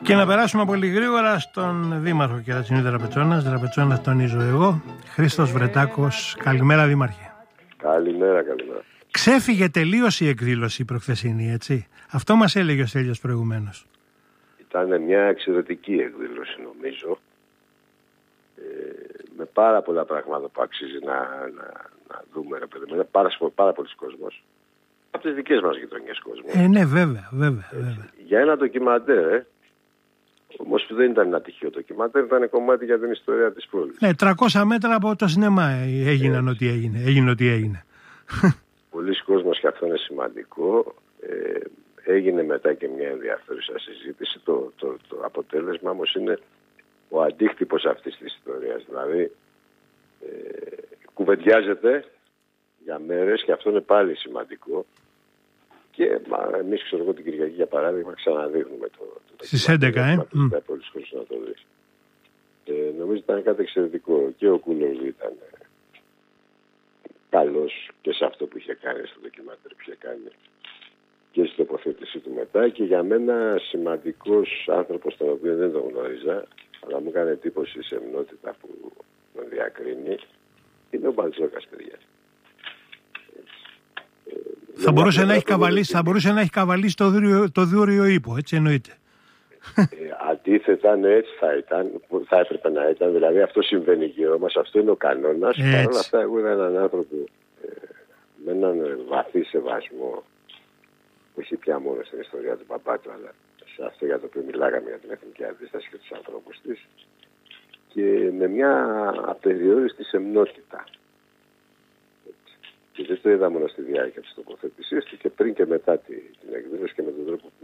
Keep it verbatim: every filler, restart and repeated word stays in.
Και να περάσουμε πολύ γρήγορα στον Δήμαρχο Κερατσινίου Δραπετσόνας. Δραπετσόνας τονίζω εγώ. Χρήστος Βρετάκος. Καλημέρα, Δήμαρχε. Καλημέρα, καλημέρα. Ξέφυγε τελείως η εκδήλωση η προχθεσινή, έτσι. Αυτό μας έλεγε ο Στέλιος προηγουμένως. Ήταν μια εξαιρετική εκδήλωση, νομίζω. Ε, με πάρα πολλά πράγματα που αξίζει να, να, να δούμε, ρε παιδί. Είναι πάρα, πάρα πολλοί κόσμος. Από τις δικές μας γειτονιές κόσμος. Ε, ναι, βέβαια, βέβαια, βέβαια. Για ένα ντοκιμαντέρ, ε. Όμως δεν ήταν ένα τυχαίο ντοκιμαντέρ, ήταν κομμάτι για την ιστορία της πόλης. Ναι, τριακόσια μέτρα από το σινεμά έγιναν ό,τι έγινε. Έγινε ό,τι έγινε. Πολλοί κόσμος, και αυτό είναι σημαντικό. Ε, έγινε μετά και μια ενδιαφέρουσα συζήτηση. Το, το, το αποτέλεσμα όμως είναι ο αντίκτυπος αυτής της ιστορίας. Δηλαδή, ε, κουβεντιάζεται για μέρες και αυτό είναι πάλι σημαντικό. Και εμείς, ξέρω εγώ, την Κυριακή για παράδειγμα ξαναδείχνουμε το, το στις έντεκα, ε. Mm. Πολλούς χωρίς να το δεις. Ε, νομίζω ήταν κάτι εξαιρετικό. Και ο Κούλογλου ήταν καλός και σε αυτό που είχε κάνει, στο ντοκιμαντέρ που είχε κάνει και στην τοποθέτησή του μετά. Και για μένα σημαντικός άνθρωπος, τον οποίο δεν τον γνώριζα, αλλά μου έκανε εντύπωση η σεμνότητα που τον διακρίνει, είναι ο Μπαλτζόκας, παιδιά. Θα μπορούσε, να έχει καβαλήσει, θα μπορούσε να έχει καβαλήσει το δούριο, το δούριο ύπο, έτσι εννοείται. Ε, αντίθετα, ναι, έτσι θα ήταν, θα έπρεπε να ήταν, δηλαδή αυτό συμβαίνει γύρω μας, αυτό είναι ο κανόνας. Παρ' όλα αυτά, εγώ είδα έναν άνθρωπο ε, με έναν βαθύ σεβασμό, όχι πια μόνο στην ιστορία του παπά του, αλλά σε αυτό για το οποίο μιλάγαμε, για την εθνική αντίσταση και τους ανθρώπους της, και με μια απεριόριστη σεμνότητα. Και δεν το είδα μόνο στη διάρκεια της τοποθετησίας του, και πριν και μετά την εκδήλωση, και με τον τρόπο που